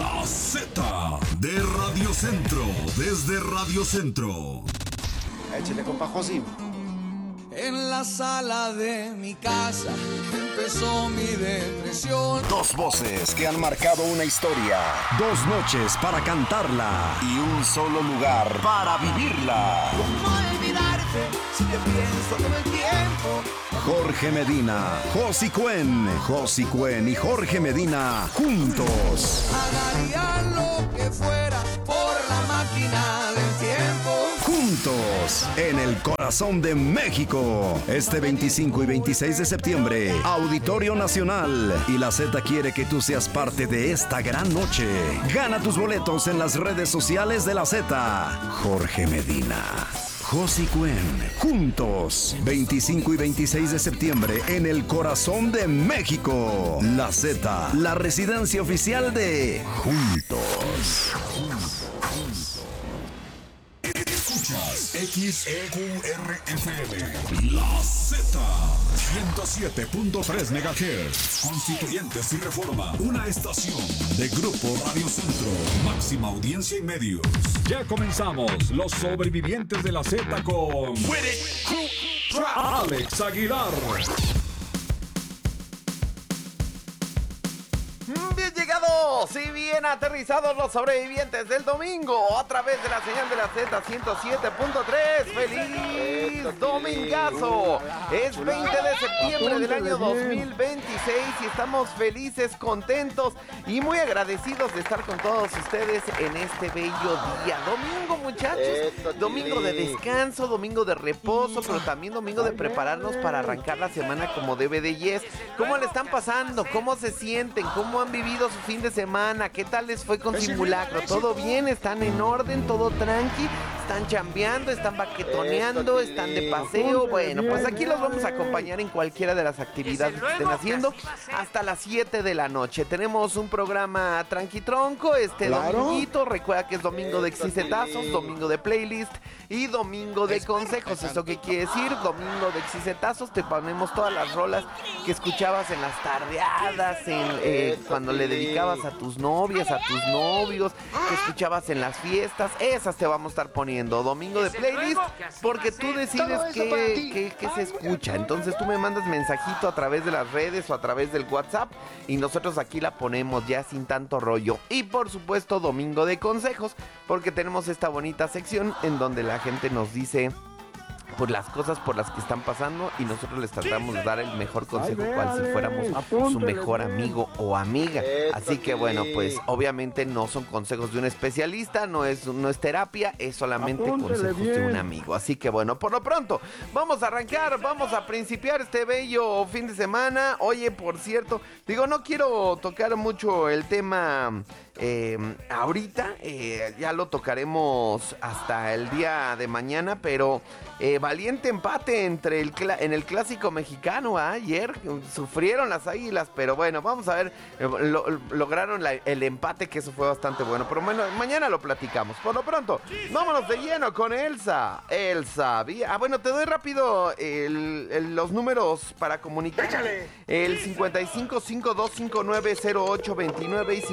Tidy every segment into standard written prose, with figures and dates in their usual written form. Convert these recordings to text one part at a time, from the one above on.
La Z de Radio Centro, desde Radio Centro. Échale, compa Josi. En la sala de mi casa empezó mi depresión. Dos voces que han marcado una historia. Dos noches para cantarla. Y un solo lugar para vivirla. ¿Cómo olvidarte si te pienso todo el tiempo? Jorge Medina, Josi Cuen y Jorge Medina juntos. Pagaría lo que fuera por la máquina del tiempo. Juntos, en el corazón de México. Este 25 y 26 de septiembre, Auditorio Nacional. Y la Z quiere que tú seas parte de esta gran noche. Gana tus boletos en las redes sociales de la Z. Jorge Medina, Josi Cuen, juntos, 25 y 26 de septiembre en el corazón de México. La Z, la residencia oficial de Juntos. Escuchas XEQRFM, La Z, 107.3 MHz, Constituyentes y Reforma, una estación de Grupo Radio Centro, máxima audiencia y medios. Ya comenzamos, los sobrevivientes de la Z con Alex Aguilar. Bien llegados y bien aterrizados los sobrevivientes del domingo a través de la señal de la Z 107.3. ¡Feliz domingazo! Es 20 de septiembre del año 2026 y estamos felices, contentos y muy agradecidos de estar con todos ustedes en este bello día. Domingo, muchachos. Domingo de descanso, domingo de reposo, pero también domingo de prepararnos para arrancar la semana como debe de yes. ¿Cómo le están pasando? ¿Cómo se sienten? ¿Cómo han vivido su fin de semana? ¿Qué tal les fue con simulacro? ¿Todo bien? ¿Están en orden? ¿Todo tranqui? ¿Están chambeando? ¿Están baquetoneando? ¿Están de paseo? Bueno, pues aquí los vamos a acompañar en cualquiera de las actividades que estén haciendo hasta las 7 de la noche. Tenemos un programa tranqui tronco dominguito. Recuerda que es domingo de exicetazos, domingo de playlist y domingo de consejos. ¿Eso qué quiere decir? Domingo de exicetazos, te ponemos todas las rolas que escuchabas en las tardeadas, cuando le dedicabas a tus novias, a tus novios, que escuchabas en las fiestas. Esas te vamos a estar poniendo. Domingo de playlist, porque tú decides qué se escucha. Entonces tú me mandas mensajito a través de las redes o a través del WhatsApp y nosotros aquí la ponemos ya sin tanto rollo. Y por supuesto domingo de consejos, porque tenemos esta bonita sección en donde la gente nos dice por las cosas por las que están pasando y nosotros les tratamos de dar el mejor consejo, cual si fuéramos su mejor amigo o amiga. Así que bueno, pues obviamente no son consejos de un especialista, no es terapia, es solamente consejos de un amigo. Así que bueno, por lo pronto vamos a arrancar, vamos a principiar este bello fin de semana. Oye, por cierto, no quiero tocar mucho el tema ahorita, ya lo tocaremos hasta el día de mañana, pero valiente empate en el clásico mexicano. Ayer sufrieron las Águilas, pero bueno, vamos a ver, lograron el empate, que eso fue bastante bueno, pero bueno, mañana lo platicamos. Por lo pronto, vámonos de lleno con Elsa. Bueno, te doy rápido los números para comunicar. Échale. El 5552590829 y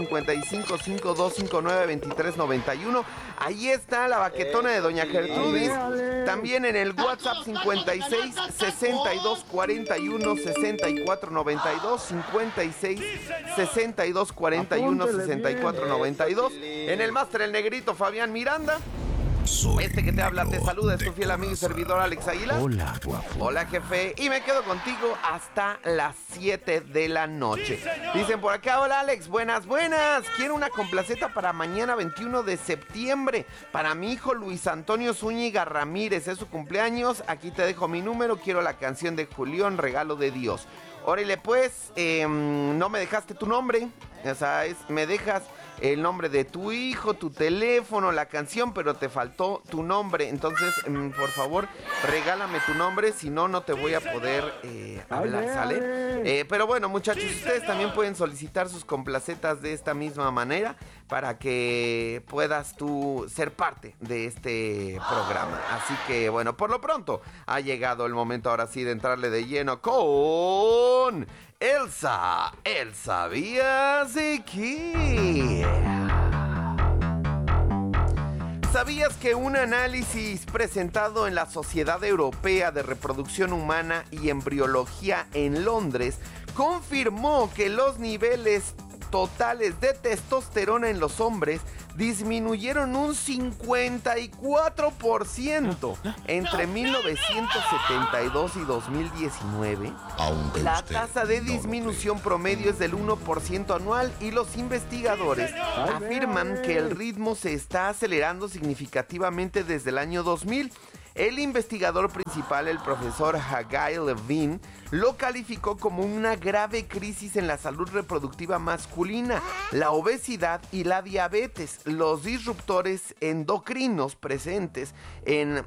5552592391. Ahí está la baquetona de Doña Gertrudis. También en el WhatsApp 56 62 41 64 92, 56 62 41 64 92. En el máster el negrito Fabián Miranda. Este que te habla te saluda, es tu fiel amigo y servidor Alex Aguilar. Hola, guapo. Hola, jefe. Y me quedo contigo hasta las 7 de la noche. Dicen por acá, hola Alex, buenas. Quiero una complaceta para mañana 21 de septiembre. Para mi hijo Luis Antonio Zúñiga Ramírez, es su cumpleaños. Aquí te dejo mi número, quiero la canción de Julián, Regalo de Dios. Órale pues, no me dejaste tu nombre, ya sabes, me dejas el nombre de tu hijo, tu teléfono, la canción, pero te faltó tu nombre. Entonces, por favor, regálame tu nombre, si no, no te voy a poder hablar, ¿sale? Pero bueno, muchachos, ustedes también pueden solicitar sus complacetas de esta misma manera para que puedas tú ser parte de este programa. Así que, bueno, por lo pronto ha llegado el momento ahora sí de entrarle de lleno con Elsa. ¿Sabías de qué? ¿Sabías que un análisis presentado en la Sociedad Europea de Reproducción Humana y Embriología en Londres confirmó que los niveles totales de testosterona en los hombres disminuyeron un 54% entre 1972 y 2019? La tasa de disminución promedio es del 1% anual y los investigadores afirman que el ritmo se está acelerando significativamente desde el año 2000. El investigador principal, el profesor Hagai Levine, lo calificó como una grave crisis en la salud reproductiva masculina, la obesidad y la diabetes. Los disruptores endocrinos presentes en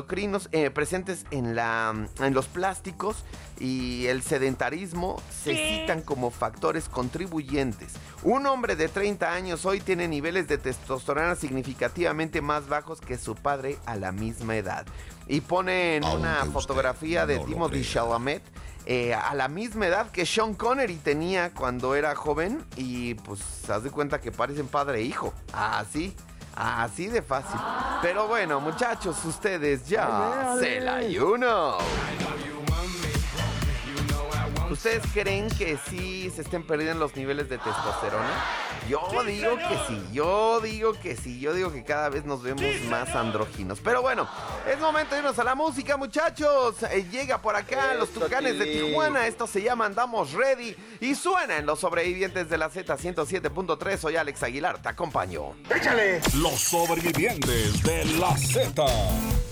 los plásticos y el sedentarismo se citan como factores contribuyentes. Un hombre de 30 años hoy tiene niveles de testosterona significativamente más bajos que su padre a la misma edad. Y ponen una fotografía de Timothée Chalamet a la misma edad que Sean Connery tenía cuando era joven. Y pues haz de cuenta que parecen padre e hijo. Así de fácil. Pero bueno, muchachos, ustedes ya se la ayuno. ¿Ustedes creen que sí se estén perdiendo los niveles de testosterona? Yo digo que sí. Yo digo que cada vez nos vemos más andróginos. Pero bueno, es momento de irnos a la música, muchachos. Llega por acá los Tucanes de Tijuana. Esto se llama Andamos Ready y suena en Los Sobrevivientes de la Z107.3. Soy Alex Aguilar, te acompaño. ¡Échale! Los Sobrevivientes de la Z.